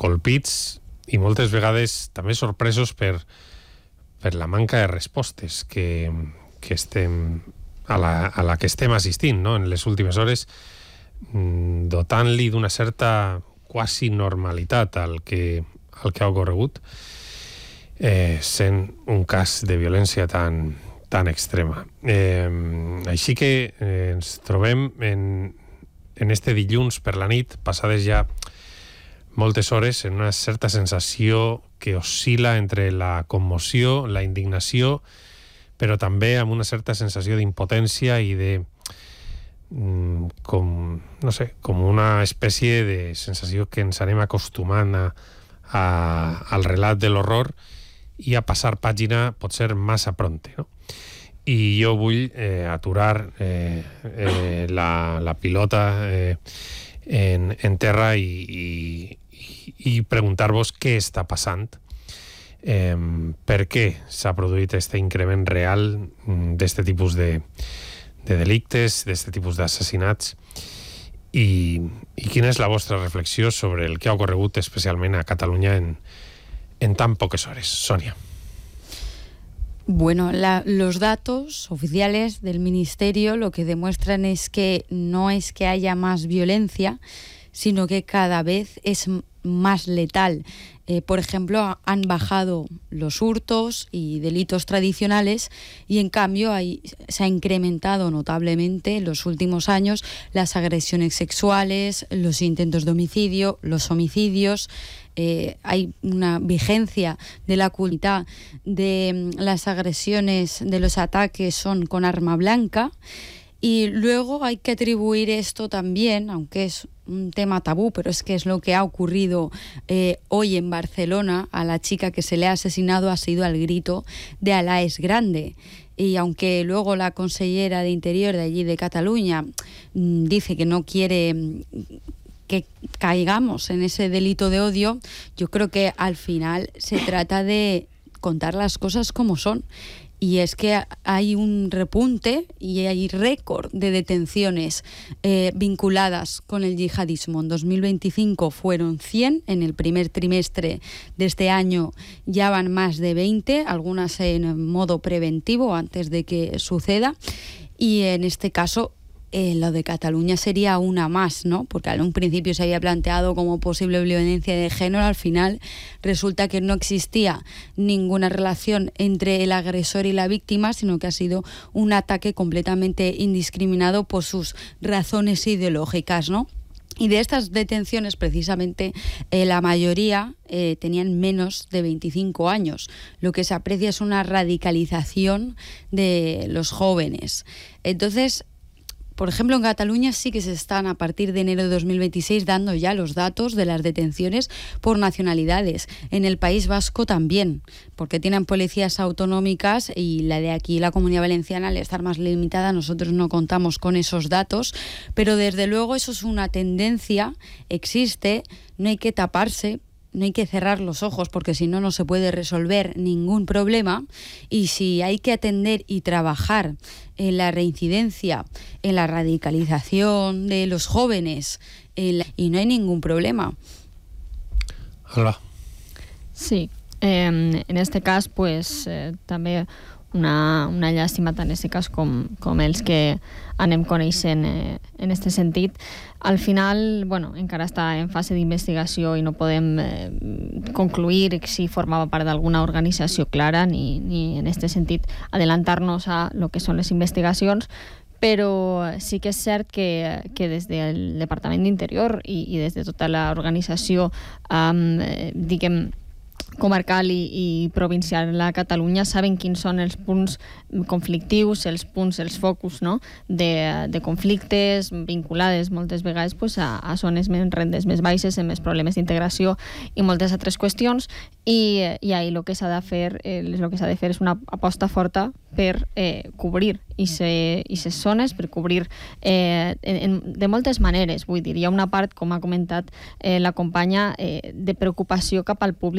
colpits i moltes vegades també sorpresos per la manca de respostes que estem a la que estem assistint, no? En les últimes hores, dotant-li d'una certa quasi normalitat al que ha ocorregut, sent un cas de violència tan extrema. Així que ens trobem en este dilluns per la nit, passades ja moltes hores, en una certa sensació que oscil·la entre la commoció, la indignació, però també amb una certa sensació d'impotència i de com una espècie de sensació que ens anem acostumant al relat de l'horror i a passar pàgina potser massa pronte, no? I jo vull aturar la pilota en terra i preguntar-vos què està passant, per què s'ha produït aquest increment real d'aquest tipus de delictes, d'aquest tipus d'assassinats, i quina és la vostra reflexió sobre el que ha ocorregut especialment a Catalunya en tan poques hores. Sonia. Bueno, los datos oficiales del Ministerio lo que demuestran es que no es que haya más violencia, sino que cada vez es más letal. Por ejemplo, han bajado los hurtos y delitos tradicionales y en cambio se ha incrementado notablemente en los últimos años las agresiones sexuales, los intentos de homicidio, los homicidios. Hay una vigencia de la cultura de las agresiones, de los ataques son con arma blanca. Y luego hay que atribuir esto también, aunque es un tema tabú, pero es que es lo que ha ocurrido hoy en Barcelona. A la chica que se le ha asesinado ha sido al grito de Alá es grande. Y aunque luego la consellera de Interior de allí de Cataluña dice que no quiere que caigamos en ese delito de odio, yo creo que al final se trata de contar las cosas como son. Y es que hay un repunte y hay récord de detenciones vinculadas con el yihadismo. En 2025 fueron 100, en el primer trimestre de este año ya van más de 20, algunas en modo preventivo antes de que suceda. Y en este caso lo de Cataluña sería una más, ¿no? Porque en un principio se había planteado como posible violencia de género, al final resulta que no existía ninguna relación entre el agresor y la víctima, sino que ha sido un ataque completamente indiscriminado por sus razones ideológicas, ¿no? Y de estas detenciones, precisamente, la mayoría tenían menos de 25 años. Lo que se aprecia es una radicalización de los jóvenes. Entonces, por ejemplo, en Cataluña sí que se están a partir de enero de 2026 dando ya los datos de las detenciones por nacionalidades. En el País Vasco también, porque tienen policías autonómicas y la de aquí, la Comunidad Valenciana, al estar más limitada, nosotros no contamos con esos datos, pero desde luego eso es una tendencia, existe, no hay que taparse, no hay que cerrar los ojos porque si no, no se puede resolver ningún problema, y si hay que atender y trabajar en la reincidencia, en la radicalización de los jóvenes, y no hay ningún problema. Alba. Sí, en este cas pues, també una llàstima tant en aquest cas com els que anem coneixent en aquest sentit. Al final, bueno, encara està en fase d'investigació i no podem concluir si formava part d'alguna organització clara ni en aquest sentit adelantar-nos a lo que són les investigacions, però sí que és cert que des del Departament d'Interior i des de tota l'organització, diguem, comarcal i provincial a Catalunya saben quins són els punts conflictius, els focus, no? de conflictes vinculades moltes vegades pues, a zones més rendes més baixes, amb més problemes d'integració i moltes altres qüestions, i ahí el que s'ha de fer és una aposta forta per cobrir aquestes zones, per cobrir de moltes maneres. Vull dir, hi ha una part, com ha comentat la companya, de preocupació cap al públic